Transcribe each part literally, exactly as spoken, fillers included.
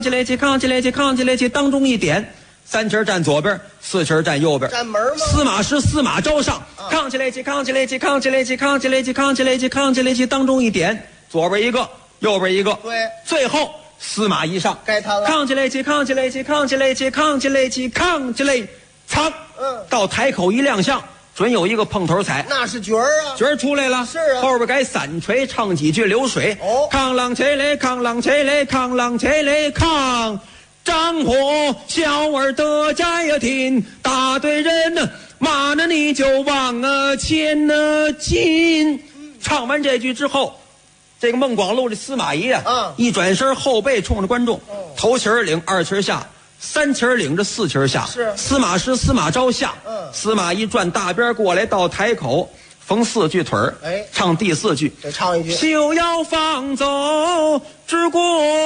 起来起，扛起来起，扛起来起，当中一点，三旗站左边，四旗站右边。 站门吗？ 司马师司马昭上，扛起来起，扛起来起，扛起来起，扛起来起，扛起来起，扛起来起，当中一点，左边一个，右边一个。 对， 最后司马懿上， 该他了。 扛起来起，扛起来起，扛起来起，扛起来起，扛起来，噌， 嗯， 到台口一亮相。准有一个碰头彩， 那是角儿啊， 角儿出来了， 是啊， 后边该散锤唱几句流水。 哦， 扛啷起来，扛啷起来，扛啷起来，扛，张火小儿得家呀听，大队人呢骂呢你就往啊前呢进。嗯、唱完这句之后，这个孟广禄的司马懿啊， 嗯， 一转身后背冲着观众，哦、头旗儿领，二旗儿下。三旗儿领着四旗儿下， 是司马师司马昭下， 嗯， 司马懿转大边过来到台口，逢四句腿儿， 哎， 唱第四句， 得唱一句， 休要放走之过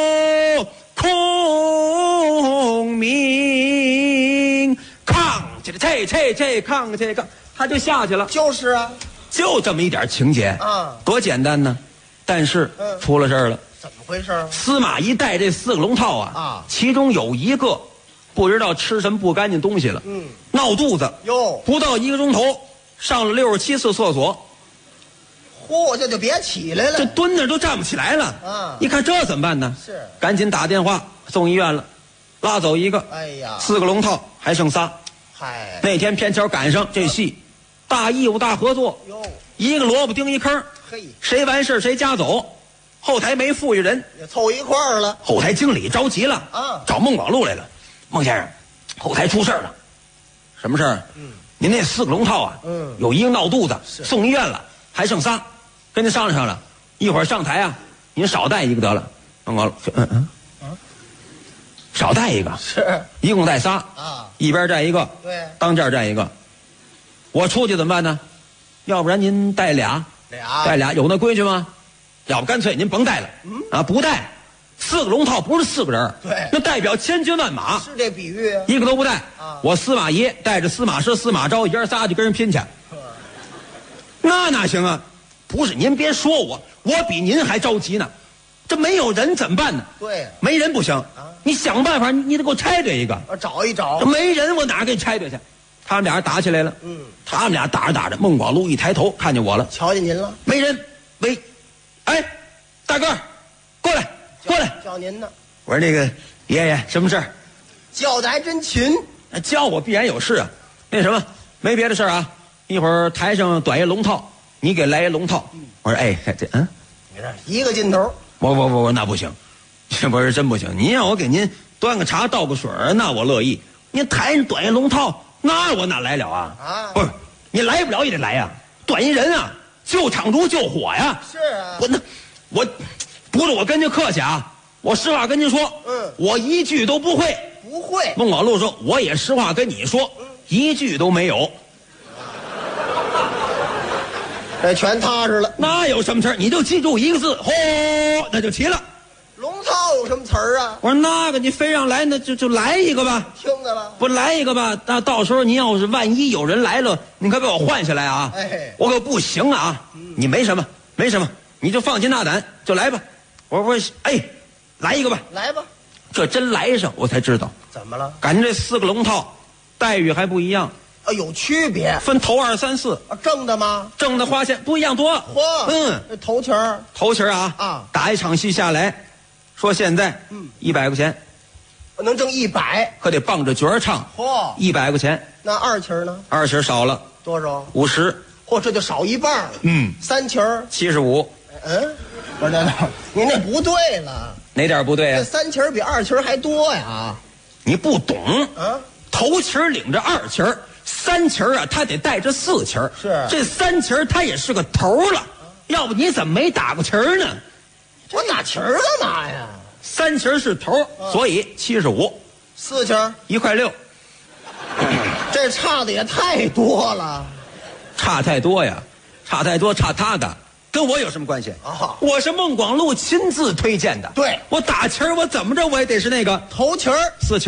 孔明，扛起来，这这这扛这个，他就下去了， 就是啊， 就这么一点情节啊， 多简单呢，但是、嗯、出了事儿了。 怎么回事？ 司马懿带这四个龙套啊， 啊， 其中有一个不知道吃什么不干净东西了， 嗯， 闹肚子哟， 不到一个钟头上了六十七次厕所， 嚯，这就别起来了， 这蹲那都站不起来了， 啊， 一看这怎么办呢？ 是， 赶紧打电话送医院了，拉走一个， 哎呀， 四个龙套还剩仨， 嗨， 那天偏巧赶上这戏，大义务大合作， 哟， 一个萝卜钉一坑， 嘿， 谁完事谁夹走。后台没富裕人， 也凑一块儿了。 后台经理着急了， 啊， 找孟广禄来了。孟先生，后台出事了，什么事儿？嗯，您那四个龙套啊， 嗯， 有一个闹肚子，送医院了，还剩仨，跟您商量商量，一会儿上台啊，您少带一个得了。孟广禄，嗯嗯，啊，少带一个， 是， 一共带仨啊， 一边带一个， 对， 当间带一个。我出去怎么办呢？要不然您带俩， 俩， 带俩，有那规矩吗？要不干脆您甭带了，嗯啊，不带，四个龙套不是四个人， 对， 那代表千军万马， 是这比喻啊， 一个都不带啊。 我司马懿带着司马师、司马昭，爷儿仨就跟人拼去，那哪行啊？不是您别说我，我比您还着急呢，这没有人怎么办呢？ 对， 没人不行，啊、你想办法，你你得给我拆对一个， 我找一找， 没人我哪给你拆对去？他们俩人打起来了，嗯，他们俩打着打着，孟广禄一抬头看见我了， 瞧见您了， 没人，喂。哎，大哥，过来，过来， 叫您呢。 我说那个爷爷，什么事儿？ 叫的还真勤， 叫我必然有事啊。那什么，没别的事儿啊。一会儿台上短一龙套，你给来一龙套。嗯、我说哎，这嗯， 你这一个劲头。 我我我我那不行，这不是真不行。您让我给您端个茶倒个水那我乐意。您台上短一龙套，那我哪来了啊？啊，不是，你来不了也得来呀、啊，短一人啊。救场如救火呀！ 是啊， 我那我不是我跟您客气啊，我实话跟您说，嗯，我一句都不会， 不会。 孟广禄说，我也实话跟你说，嗯、一句都没有。 这全踏实了。 那有什么事儿？你就记住一个字，嚯，那就齐了。 龙套有什么词儿啊？ 我说那个你非让来，那就就来一个吧。 听着了， 不来一个吧？那到时候您要是万一有人来了，你可别给我换下来啊！ 哎， 我可不行啊！嗯、你没什么，没什么，你就放心大胆就来吧。我说哎，来一个吧， 来吧。 这真来上，我才知道怎么了？ 感觉这四个龙套待遇还不一样啊，有区别， 分头二三四啊，正的吗？ 正的花钱不一样多。 嚯， 嗯， 这头旗儿， 头旗儿啊啊， 打一场戏下来。说现在，嗯，一百块钱， 我能挣一百， 可得傍着角儿唱。 嚯， 一百块钱。 那二旗儿呢？ 二旗儿少了多少？ 五十。 嚯，这就少一半了。 嗯， 三旗儿七十五。 嗯，不是那那，您那不对了。 哪点不对啊？ 这三旗儿比二旗儿还多呀！ 你不懂啊？ 头旗儿领着二旗儿，三旗儿啊，他得带着四旗儿。 是这三旗儿他也是个头了，要不你怎么没打过旗儿呢？ 我打旗儿干嘛呀？ 三旗儿是头，嗯、所以七十五。 四旗儿一块六， 这差的也太多了。 差太多呀，差太多，差他的，跟我有什么关系啊？我是孟广禄亲自推荐的。 对， 我打旗儿，我怎么着我也得是那个头旗儿， 四旗儿。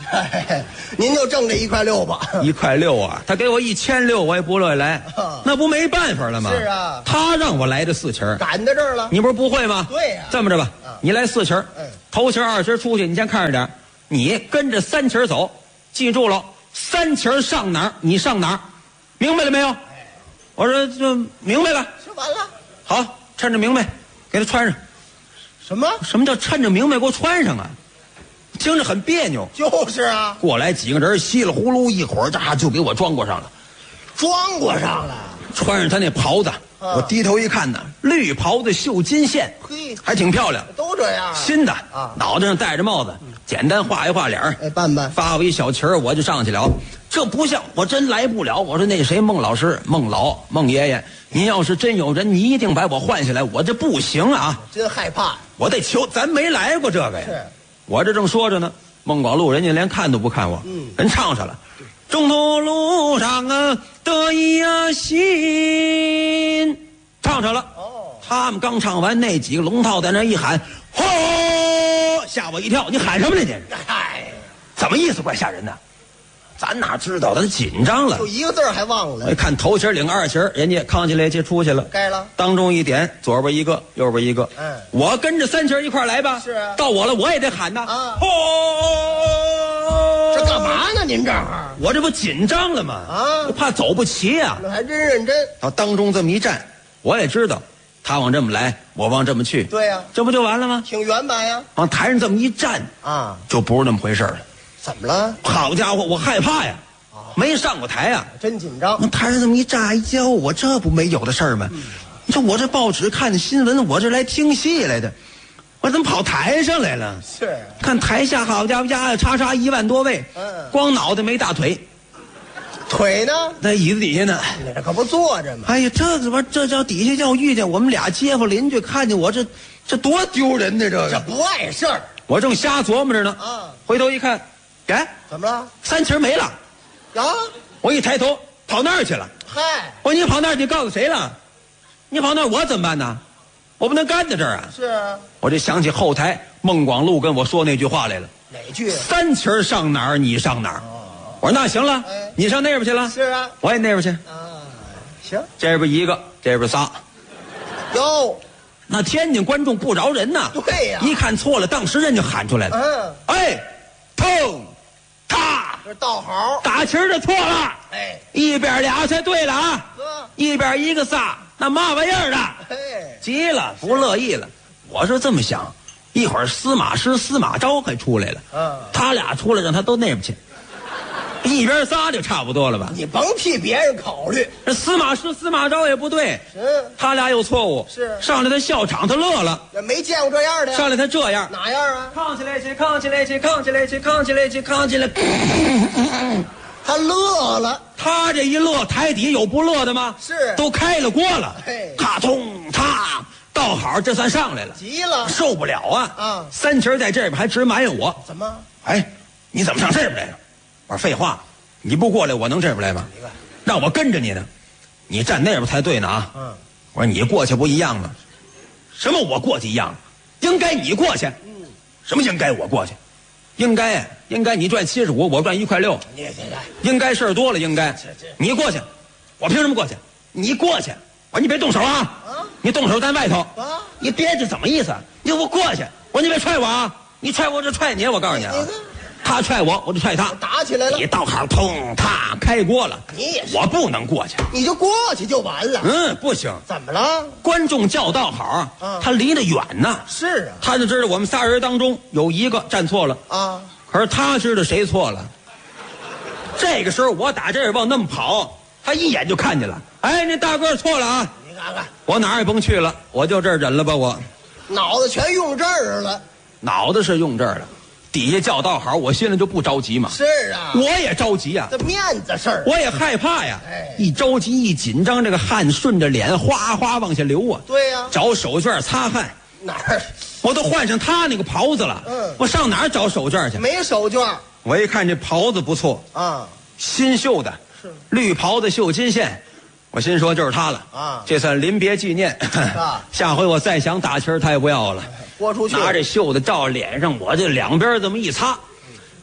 哎，您就挣这一块六吧。 一块六啊，他给我一千六，我也不乐意来，那不没办法了吗？ 是啊， 他让我来的四钱， 赶到这儿了。 你不是不会吗？ 对呀、啊。 这么着吧，啊、你来四钱， 嗯， 头钱二钱出去，你先看着点，你跟着三钱走，记住了，三钱上哪儿你上哪儿，明白了没有？哎、我说就明白了， 就完了。 好，趁着明白，给他穿上。 什么？ 什么叫趁着明白给我穿上啊？听着很别扭。 就是啊， 过来几个人稀里呼噜一会儿，这就给我装过上了， 装过上了， 穿上他那袍子，啊、我低头一看呢，绿袍子绣金线， 嘿， 还挺漂亮， 都这样， 新的啊， 脑袋上戴着帽子，嗯、简单画一画脸， 哎，办办， 发我一小旗儿，我就上去了。这不像，我真来不了。我说那谁，孟老师，孟老，孟爷爷，您要是真有人，你一定把我换下来，我这不行啊， 真害怕。 我得求，咱没来过这个呀。 是， 我这正说着呢，孟广禄人家连看都不看我，嗯，人唱上了。中途路上啊，得意啊心，唱上了。哦，他们刚唱完，那几个龙套在那一喊，吼，吓我一跳。你喊什么呢？你？ 嗨， 怎么意思？怪吓人的。咱哪知道？他紧张了， 就一个字还忘了。 我一看头旗领二旗，人家扛起来就出去了。 该了， 当中一点，左边一个，右边一个。 嗯， 我跟着三旗一块来吧。 是啊， 到我了，我也得喊呐。 啊， 吼！ 这干嘛呢？您这儿？ 我这不紧张了吗？ 啊， 我怕走不齐啊。 那还真认真。 到当中这么一站，我也知道，他往这么来，我往这么去。 对呀、啊， 这不就完了吗？ 挺圆满呀。 往台上这么一站啊， 就不是那么回事了。 怎么了？ 好家伙，我害怕呀！没上过台啊， 真紧张。 往台上这么一站一教我，这不没有的事儿吗？嗯、你说我这报纸看的新闻，我这来听戏来的，我怎么跑台上来了？ 是， 看台下好家伙家叉叉一万多位，嗯，光脑袋没大腿， 腿呢？ 在椅子底下呢。 你这可不坐着吗？ 哎呀，这怎么这叫底下要遇见我们俩街坊邻居看见我，这这多丢人呢！这个这不碍事儿。 我正瞎琢磨着呢， 啊， 回头一看，哎， 怎么了？ 三旗没了。 啊！ 我一抬头，跑那儿去了。 嗨！ 我说你跑那儿，你告诉谁了？你跑那儿，我怎么办呢？我不能干在这儿啊！ 是啊。 我就想起后台孟广禄跟我说那句话来了。 哪句？ 三旗上哪儿，你上哪儿。哦、我说那行了，哎、你上那边去了。 是啊。 我也那边去。 啊，行。这边一个，这边仨。 哟， 那天津观众不饶人呐。 对呀、啊。 一看错了，当时人就喊出来了。 嗯。 哎，痛！ 这倒好， 打旗儿的错了， 哎， 一边俩才对了啊， 呵， 一边一个仨，那嘛玩意儿的， 嘿， 急了，不乐意了。我是这么想，一会儿司马师、司马昭还出来了，嗯，他俩出来让他都那边去，一边仨就差不多了吧？ 你甭替别人考虑， 这司马师、司马昭也不对， 是， 他俩有错误， 是上来他笑场，他乐了， 没见过这样的呀， 上来他这样， 哪样啊？ 扛起来去，扛起来去，扛起来去，扛起来去，扛起来。 他乐了， 他这一乐，台底有不乐的吗？ 是， 都开了锅了， 嘿， 咔通他倒好，这算上来了， 急了， 受不了啊！ 啊， 三旗在这边还直埋怨我， 怎么？ 哎，你怎么上这边来了？我说废话，你不过来，我能这边来吗？让我跟着你呢，你站那边才对呢啊！嗯，我说你过去不一样吗？什么我过去一样？应该你过去。嗯，什么应该我过去？应该应该你赚七十五，我赚一块六。 你你应该事儿多了，应该你过去，我凭什么过去？你过去，我说你别动手啊！啊，你动手在外头啊！你别这怎么意思？你给我过去！我说你别踹我啊！你踹我就踹你！我告诉你啊，他踹我，我就踹他， 打起来了。 你倒好，通他开锅了。 你也是， 我不能过去， 你就过去就完了。 嗯，不行。 怎么了？ 观众叫道好，啊、他离得远呢。 是啊， 他就知道我们仨人当中有一个站错了啊。可是他知道谁错了。这个时候我打这儿往那么跑，他一眼就看见了。哎，那大个错了啊！ 你看看， 我哪儿也甭去了，我就这儿忍了吧。我脑子全用这儿了， 脑子是用这儿了。底下叫道好，我心里就不着急嘛。 是啊， 我也着急啊， 这面子事儿， 我也害怕呀。 哎， 一着急一紧张，这个汗顺着脸哗哗往下流啊。 对呀、啊， 找手绢擦汗。 哪儿？ 我都换上他那个袍子了。嗯，我上哪儿找手绢去？ 没手绢。 我一看这袍子不错啊，新绣的，是绿袍子绣金线。我心说就是他了啊，这算临别纪念啊。下回我再想打旗儿，他也不要了。 豁出去， 拿这袖子照脸上，我这两边这么一擦，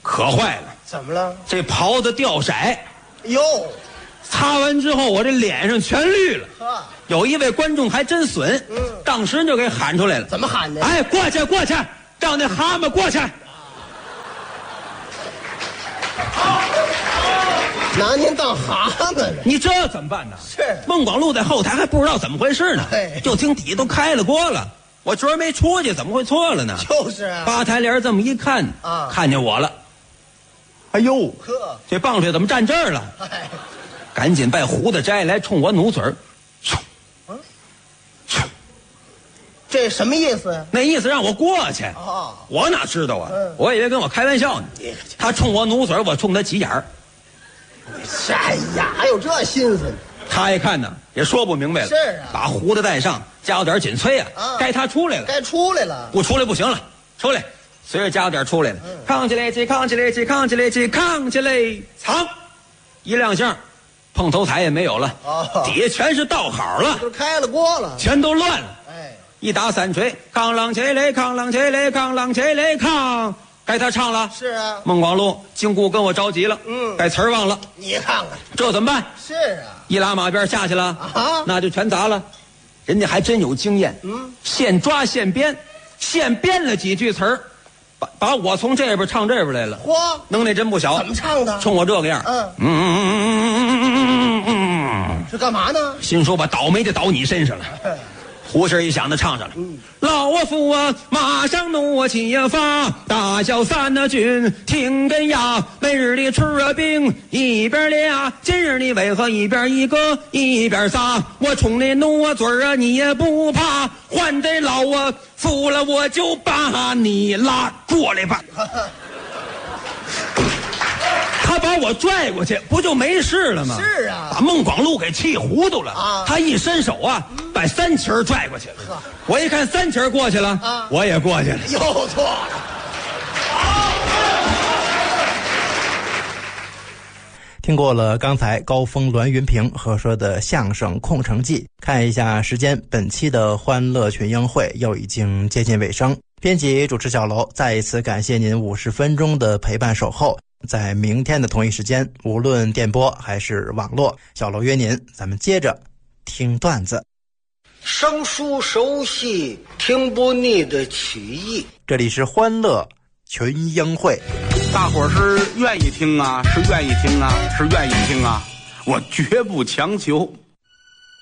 可坏了， 怎么了？ 这袍子掉色， 哟， 擦完之后我这脸上全绿了。 呵， 有一位观众还真损， 嗯， 当时就给喊出来了。 怎么喊的？ 哎，过去过去，让那蛤蟆过去。 拿您当蛤蟆呢？ 你这怎么办呢？ 是孟广禄在后台还不知道怎么回事呢， 嘿就听底下都开了锅了。我觉儿没出去，怎么会错了呢？ 就是啊。 吧台帘这么一看啊看见我了。哎呦， 呵， 这棒槌怎么站这儿了？ 哎， 赶紧把胡子摘下来，冲我努嘴儿。 嗯，这什么意思呀？ 那意思让我过去。 哦， 我哪知道啊？ 嗯我以为跟我开玩笑呢。他冲我努嘴儿，我冲他急眼儿。 哎呀，还有这心思呢？ 他一看呢，也说不明白了。 是啊把胡子带上，加有点紧催啊。 啊该他出来了， 该出来了。 不出来不行了，出来。随着加有点出来了， 嗯扛起来起，扛起来起，扛起来起，扛起来，藏，一亮相，碰头彩也没有了， 哦底下全是倒好了， 都开了锅了。 全都乱了。 哎， 一打三锤，扛啷起来，扛啷起来，扛啷起来，扛。该他唱了。 是啊， 孟广禄、金姑跟我着急了， 嗯该词儿忘了， 你看看。 这怎么办？ 是啊， 一拉马鞭下去了， 啊那就全砸了。人家还真有经验， 嗯， 现抓现编，现编了几句词儿，把把我从这边唱这边来了， 嚯， 能耐真不小。 怎么唱的？ 冲我这个样， 嗯嗯嗯嗯嗯嗯嗯， 是干嘛呢？ 心说把倒霉的倒你身上了。胡琴一响的唱上了， 嗯老我父啊，马上怒气呀发，大小三那军听根呀，每日里吃啊饼一边俩，今日你为何一边一个一边仨？我冲你怒啊嘴儿啊，你也不怕，还得老啊服了我就把你拉过来吧。他把我拽过去，不就没事了吗？ 是啊把孟广禄给气糊涂了啊他一伸手啊，把三旗儿拽过去了。我一看三旗儿过去了， 啊我也过去了。 又错了。 听过了刚才高峰、栾云平合说的相声《空城计》，看一下时间，本期的欢乐群英会又已经接近尾声。编辑主持小楼再一次感谢您五十分钟的陪伴守候。在明天的同一时间，无论电波还是网络，小楼约您，咱们接着听段子。 生疏熟悉，听不腻的曲艺。 这里是欢乐群英会。 大伙儿是愿意听啊，是愿意听啊，是愿意听啊，我绝不强求。